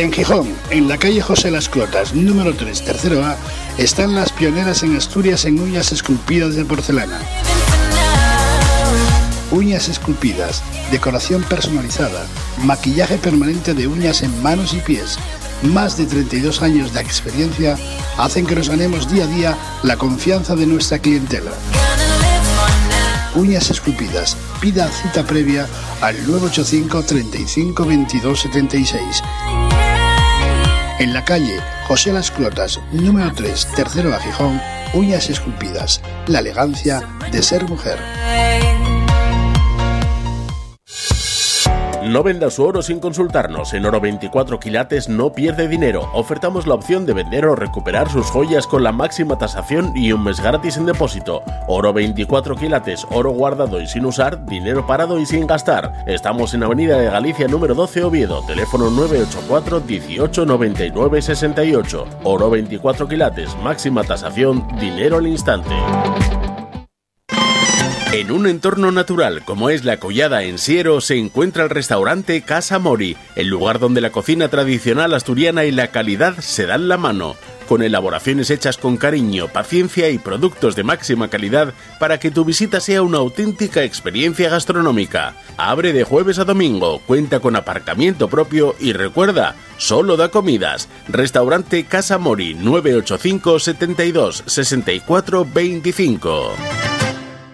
En Gijón, en la calle José Las Clotas, número 3, tercero A, están las pioneras en Asturias en uñas esculpidas de porcelana. Uñas esculpidas, decoración personalizada, maquillaje permanente de uñas en manos y pies. Más de 32 años de experiencia hacen que nos ganemos día a día la confianza de nuestra clientela. Uñas esculpidas, pida cita previa al 985 35 22 76. En la calle José Las Clotas, número 3, tercero A, Gijón, uñas esculpidas, la elegancia de ser mujer. No venda su oro sin consultarnos. En Oro 24 quilates no pierde dinero. Ofertamos la opción de vender o recuperar sus joyas con la máxima tasación y un mes gratis en depósito. Oro 24 quilates, oro guardado y sin usar, dinero parado y sin gastar. Estamos en Avenida de Galicia número 12, Oviedo. Teléfono 984 18 99 68. Oro 24 quilates, máxima tasación, dinero al instante. En un entorno natural como es la Collada en Siero se encuentra el restaurante Casa Mori, el lugar donde la cocina tradicional asturiana y la calidad se dan la mano, con elaboraciones hechas con cariño, paciencia y productos de máxima calidad para que tu visita sea una auténtica experiencia gastronómica. Abre de jueves a domingo, cuenta con aparcamiento propio y recuerda, solo da comidas. Restaurante Casa Mori, 985 72 64 25.